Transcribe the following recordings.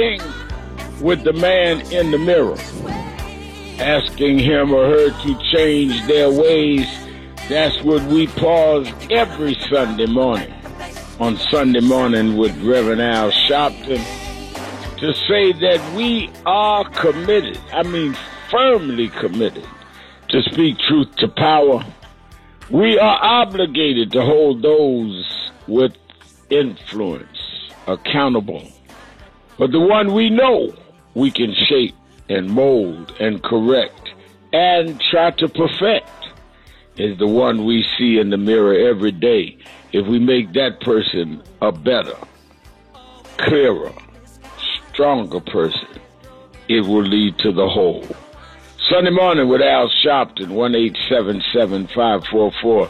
with the man in the mirror, asking him or her to change their ways. That's what we pause every Sunday morning, on Sunday morning with Reverend Al Sharpton, to say that we are committed, firmly committed, to speak truth to power. We are obligated to hold those with influence accountable. But the one we know we can shape and mold and correct and try to perfect is the one we see in the mirror every day. If we make that person a better, clearer, stronger person, it will lead to the whole. Sunday morning with Al Sharpton, 1-877-544-6290,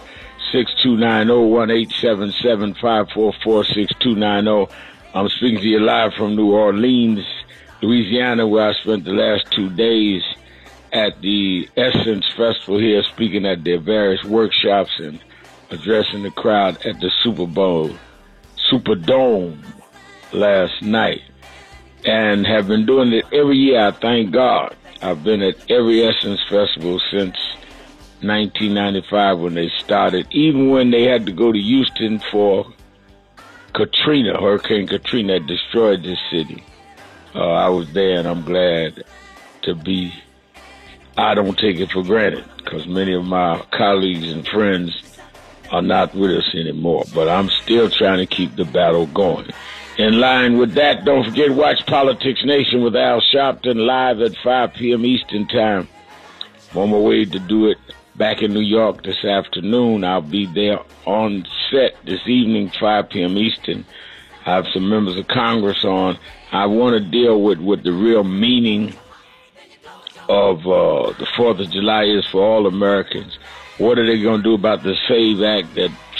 1-877-544-6290. I'm speaking to you live from New Orleans, Louisiana, where I spent the last 2 days at the Essence Festival here, speaking at their various workshops and addressing the crowd at the Superdome last night, and have been doing it every year. I thank God. I've been at every Essence Festival since 1995 when they started, even when they had to go to Houston for Katrina, Hurricane Katrina that destroyed this city. I was there, and I'm glad to be. I don't take it for granted because many of my colleagues and friends are not with us anymore, but I'm still trying to keep the battle going. In line with that, don't forget, watch Politics Nation with Al Sharpton live at 5 p.m. Eastern Time. I'm on my way to do it back in New York this afternoon. I'll be there on set this evening, 5 p.m. Eastern. I have some members of Congress on. I want to deal with what the real meaning of the 4th of July is for all Americans. What are they going to do about the SAVE Act that